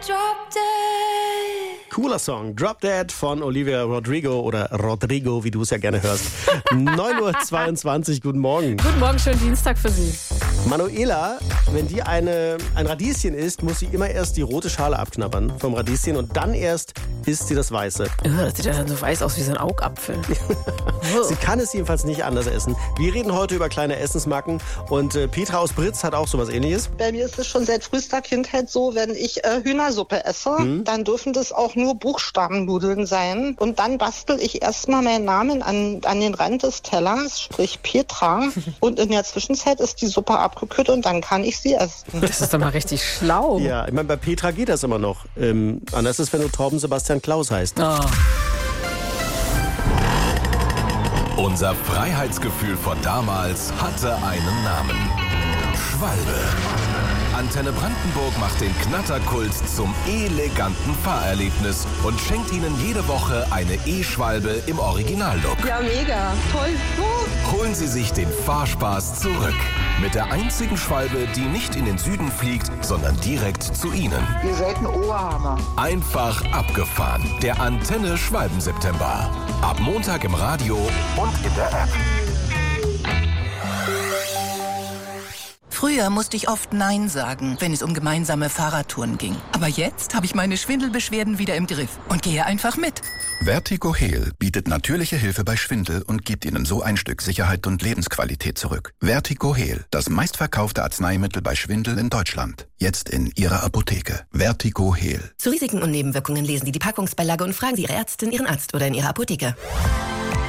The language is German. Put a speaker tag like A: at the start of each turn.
A: Cooler Song, Drop Dead von Olivia Rodrigo oder Rodrigo, wie du es ja gerne hörst. 9:22 Uhr, guten Morgen.
B: Guten Morgen, schönen Dienstag für Sie.
A: Manuela, wenn die ein Radieschen isst, muss sie immer erst die rote Schale abknabbern vom Radieschen und dann erst isst sie das Weiße.
B: Das sieht ja dann so weiß aus wie so ein Augapfel.
A: Sie kann es jedenfalls nicht anders essen. Wir reden heute über kleine Essensmacken und Petra aus Britz hat auch sowas Ähnliches.
C: Bei mir ist es schon seit frühester Kindheit so, wenn ich Hühnersuppe esse, dann dürfen das auch nur Buchstabennudeln sein. Und dann bastel ich erstmal meinen Namen an den Rand des Tellers, sprich Petra. Und in der Zwischenzeit ist die Suppe abgekühlt und dann kann ich sie essen.
B: Das ist doch mal richtig schlau.
A: Ja, ich meine, bei Petra geht das immer noch. Anders ist, wenn du Torben Sebastian Klaus heißt.
B: Oh.
D: Unser Freiheitsgefühl von damals hatte einen Namen. Schwalbe. Antenne Brandenburg macht den Knatterkult zum eleganten Fahrerlebnis und schenkt Ihnen jede Woche eine E-Schwalbe im Originallook.
C: Ja, mega. Toll.
D: Holen Sie sich den Fahrspaß zurück. Mit der einzigen Schwalbe, die nicht in den Süden fliegt, sondern direkt zu Ihnen.
E: Ihr seid ein Oberhammer.
D: Einfach abgefahren. Der Antenne Schwalben-September. Ab Montag im Radio und in der App.
F: Früher musste ich oft Nein sagen, wenn es um gemeinsame Fahrradtouren ging. Aber jetzt habe ich meine Schwindelbeschwerden wieder im Griff und gehe einfach mit.
G: Vertigo Heal bietet natürliche Hilfe bei Schwindel und gibt Ihnen so ein Stück Sicherheit und Lebensqualität zurück. Vertigo Heal, das meistverkaufte Arzneimittel bei Schwindel in Deutschland. Jetzt in Ihrer Apotheke. Vertigo Heal.
H: Zu Risiken und Nebenwirkungen lesen Sie die Packungsbeilage und fragen Sie Ihre Ärztin, Ihren Arzt oder in Ihrer Apotheke.